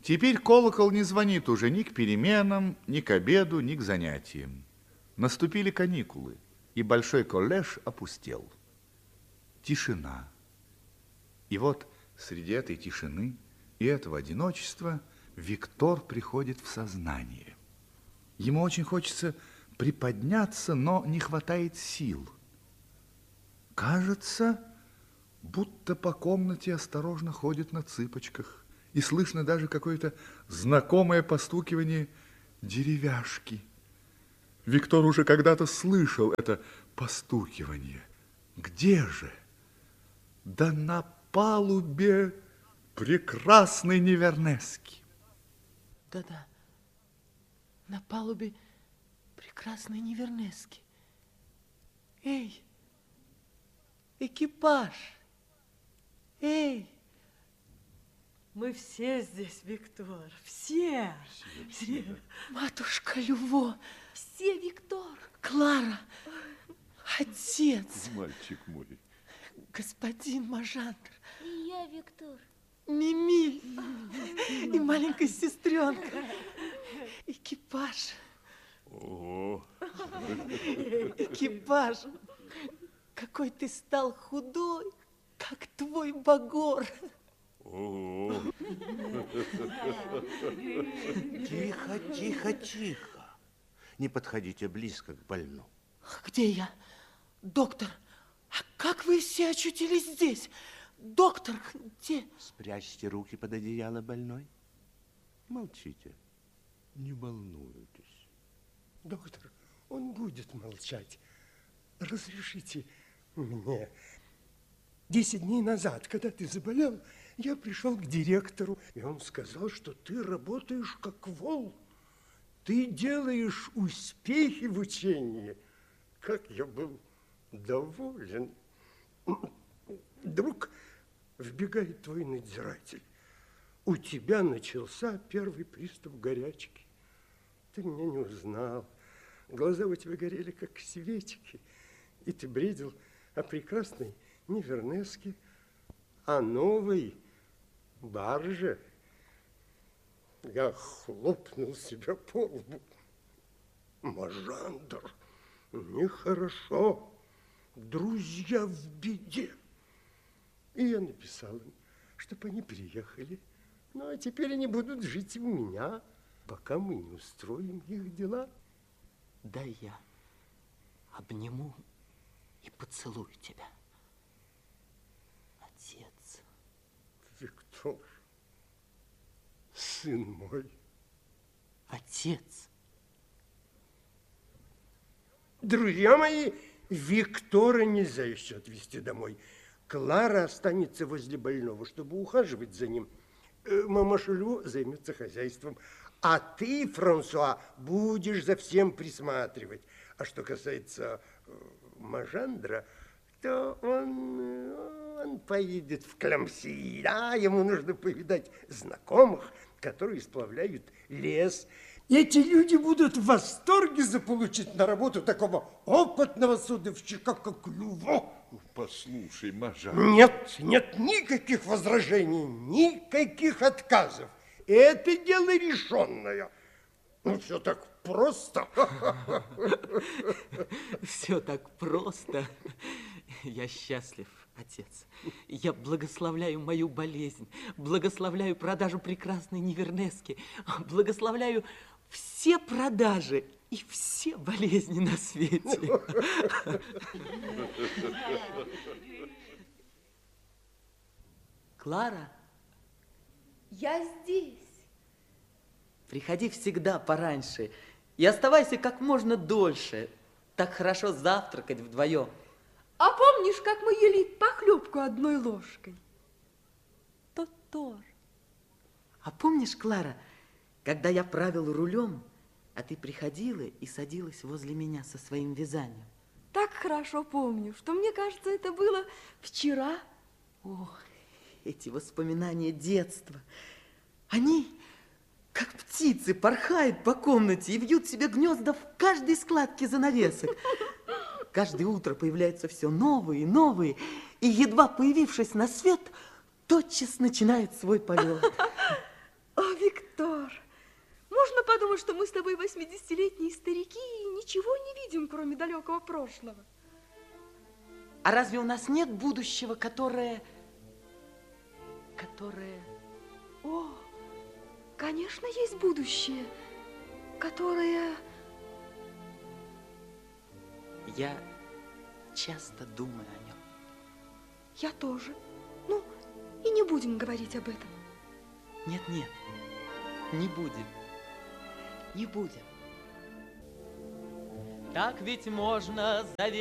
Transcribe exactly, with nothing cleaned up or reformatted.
Теперь колокол не звонит уже ни к переменам, ни к обеду, ни к занятиям. Наступили каникулы, и большой коллеж опустел. Тишина. И вот среди этой тишины и этого одиночества Виктор приходит в сознание. Ему очень хочется приподняться, но не хватает сил. Кажется, будто по комнате осторожно ходит на цыпочках, и слышно даже какое-то знакомое постукивание деревяшки. Виктор уже когда-то слышал это постукивание. Где же? Да на палубе прекрасной Невернески. Да-да, на палубе прекрасной Невернески. Эй, экипаж! Эй! Мы все здесь, Виктор, все. Все, все. Матушка Люво. Все, Виктор. Клара. Отец. Мальчик мой. Господин Мажандр. И я, Виктор. Мими. И маленькая сестренка. Экипаж. Ого. Экипаж. Какой ты стал худой, как твой багор. Ого. Тихо, тихо, тихо. Не подходите близко к больному. Где я? Доктор, а как вы все очутились здесь? Доктор, где? Спрячьте руки под одеяло, больной. Молчите. Не волнуйтесь. Доктор, он будет молчать. Разрешите мне. Десять дней назад, когда ты заболел, я пришел к директору, и он сказал, что ты работаешь как вол. Ты делаешь успехи в учении. Как я был доволен. Вдруг вбегает твой надзиратель. У тебя начался первый приступ горячки. Ты меня не узнал. Глаза у тебя горели, как свечки. И ты бредил о прекрасной Невернеске, о новой барже. Я хлопнул себя по лбу. Мажандр, нехорошо. Друзья в беде. И я написал им, чтобы они приехали. Ну, а теперь они будут жить у меня, пока мы не устроим их дела. Дай я обниму и поцелую тебя. Отец. Виктор, сын мой. Отец. Друзья мои, Виктора нельзя еще отвезти домой. Клара останется возле больного, чтобы ухаживать за ним. Мамаша Лю займется хозяйством. А ты, Франсуа, будешь за всем присматривать. А что касается Мажандра, то он, он поедет в Кламси. Да, ему нужно повидать знакомых, которые сплавляют лес. Эти люди будут в восторге заполучить на работу такого опытного судовщика, как Люво. Послушай, Мажа. Нет, нет никаких возражений, никаких отказов. Это дело решенное. Ну, все так просто. Все так просто. Я счастлив, отец. Я благословляю мою болезнь, благословляю продажу прекрасной Невернески, благословляю все продажи и все болезни на свете. Клара? Я здесь. Приходи всегда пораньше и оставайся как можно дольше. Так хорошо завтракать вдвоем. А помнишь, как мы ели похлебку одной ложкой? Тот-тор. А помнишь, Клара, когда я правил рулем, а ты приходила и садилась возле меня со своим вязанием? Так хорошо помню, что мне кажется, это было вчера. О, эти воспоминания детства. Они, как птицы, порхают по комнате и вьют себе гнезда в каждой складке занавесок. Каждое утро появляются все новые и новые, и, едва появившись на свет, тотчас начинает свой полет. О, Виктор! Я думаю, что мы с тобой восьмидесятилетние старики и ничего не видим, кроме далекого прошлого. А разве у нас нет будущего, которое... которое... О, конечно, есть будущее, которое... Я часто думаю о нем. Я тоже. Ну, и не будем говорить об этом. Нет, нет, не будем. Не будем. Так ведь можно заветить.